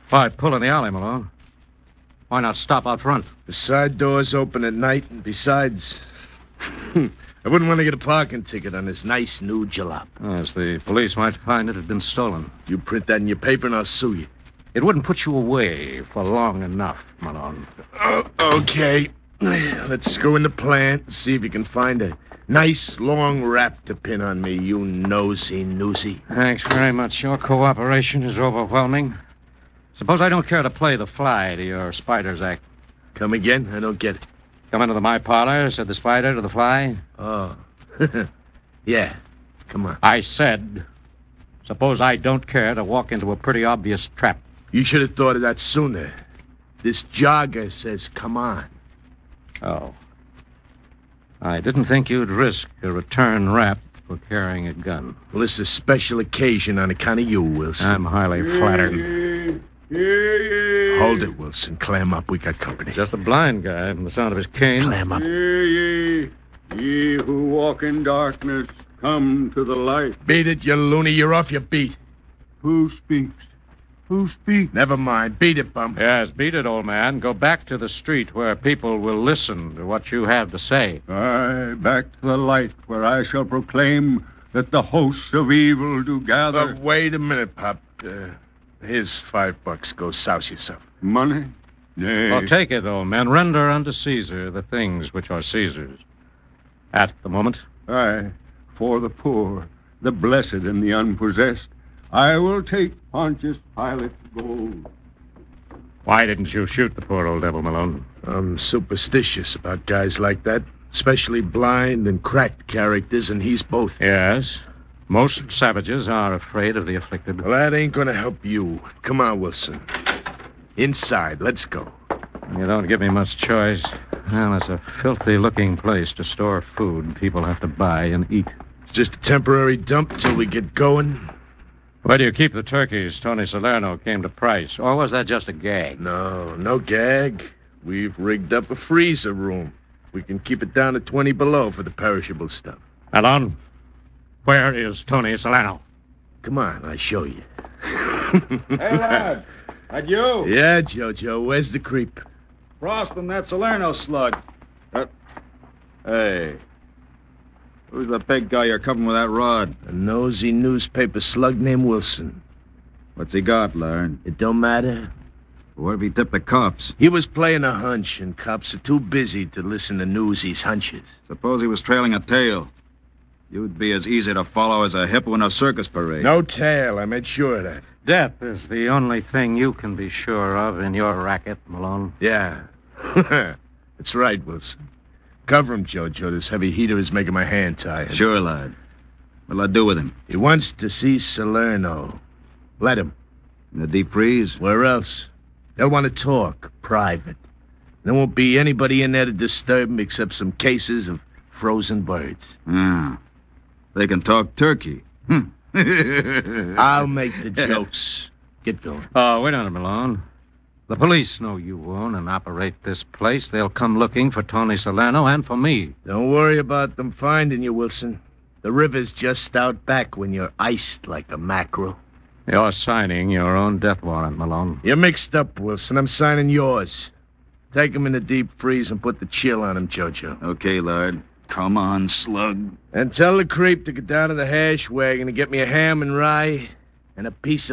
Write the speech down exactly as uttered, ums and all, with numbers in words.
Why pull in the alley, Malone? Why not stop out front? The side door's open at night, and besides, I wouldn't want to get a parking ticket on this nice new jalop. Yes, the police might find it had been stolen. You print that in your paper, and I'll sue you. It wouldn't put you away for long enough, Malone. Oh, okay. Let's go in the plant and see if you can find a nice long wrap to pin on me, you nosy newsy. Thanks very much. Your cooperation is overwhelming. Suppose I don't care to play the fly to your Spider's act. Come again? I don't get it. Come into the my parlor, said the Spider to the fly. Oh. Yeah. Come on. I said, suppose I don't care to walk into a pretty obvious trap. You should have thought of that sooner. This jogger says, come on. Oh. I didn't think you'd risk a return rap for carrying a gun. Well, this is a special occasion on account of you, Wilson. I'm highly flattered. Hold it, Wilson. Clam up. We got company. Just a blind guy from the sound of his cane. Clam up. Hear ye, ye who walk in darkness, come to the light. Beat it, you loony. You're off your beat. Who speaks? Who speaks? Never mind. Beat it, bum. Yes, beat it, old man. Go back to the street where people will listen to what you have to say. Aye, back to the light where I shall proclaim that the hosts of evil do gather. Uh, wait a minute, Pop. Uh, here's five bucks. Go souse yourself. Money? Nay. Well, take it, old man. Render unto Caesar the things which are Caesar's. At the moment. Aye, for the poor, the blessed, and the unpossessed, I will take Pontius Pilate's gold. Why didn't you shoot the poor old devil, Malone? I'm superstitious about guys like that, especially blind and cracked characters, and he's both. Yes. Most savages are afraid of the afflicted. Well, that ain't gonna help you. Come on, Wilson. Inside. Let's go. You don't give me much choice. Well, it's a filthy-looking place to store food people have to buy and eat. It's just a temporary dump till we get going. Where do you keep the turkeys Tony Salerno came to price? Or was that just a gag? No, no gag. We've rigged up a freezer room. We can keep it down to twenty below for the perishable stuff. Alon, where is Tony Salerno? Come on, I'll show you. Hey, lad. That you? Yeah, Jojo. Where's the creep? Frost and that Salerno slug. Uh, hey. Who's the big guy you're covering with that rod? A nosy newspaper slug named Wilson. What's he got, Larry? It don't matter. What if he tipped the cops? He was playing a hunch, and cops are too busy to listen to newsies' hunches. Suppose he was trailing a tail. You'd be as easy to follow as a hippo in a circus parade. No tail. I made sure of that. Death is the only thing you can be sure of in your racket, Malone. Yeah. That's right, Wilson. Cover him, Jojo. This heavy heater is making my hand tired. Sure, lad. What'll I do with him? He wants to see Salerno. Let him. In the deep freeze? Where else? They'll want to talk, private. There won't be anybody in there to disturb him except some cases of frozen birds. Ah. They can talk turkey. I'll make the jokes. Get going. Oh, wait on it, Malone. The police know you own and operate this place. They'll come looking for Tony Salerno and for me. Don't worry about them finding you, Wilson. The river's just out back when you're iced like a mackerel. You're signing your own death warrant, Malone. You're mixed up, Wilson. I'm signing yours. Take him in the deep freeze and put the chill on him, Jojo. Okay, lad. Come on, slug. And tell the creep to get down to the hash wagon and get me a ham and rye and a piece of